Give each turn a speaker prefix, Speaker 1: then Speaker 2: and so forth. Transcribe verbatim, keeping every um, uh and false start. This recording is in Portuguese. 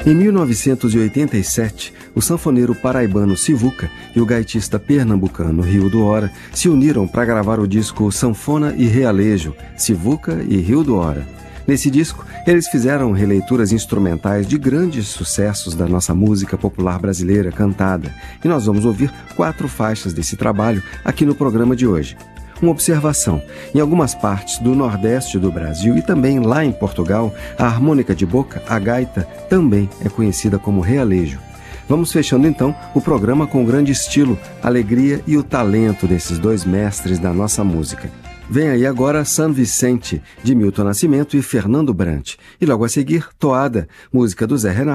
Speaker 1: Em mil novecentos e oitenta e sete, o sanfoneiro paraibano Sivuca e o gaitista pernambucano Rio do Hora se uniram para gravar o disco Sanfona e Realejo, Sivuca e Rio do Hora. Nesse disco, eles fizeram releituras instrumentais de grandes sucessos da nossa música popular brasileira cantada, e nós vamos ouvir quatro faixas desse trabalho aqui no programa de hoje. Uma observação: em algumas partes do Nordeste do Brasil e também lá em Portugal, a harmônica de boca, a gaita, também é conhecida como realejo. Vamos fechando então o programa com o grande estilo, alegria e o talento desses dois mestres da nossa música. Vem aí agora San Vicente, de Milton Nascimento e Fernando Brant. E logo a seguir, Toada, música do Zé Renato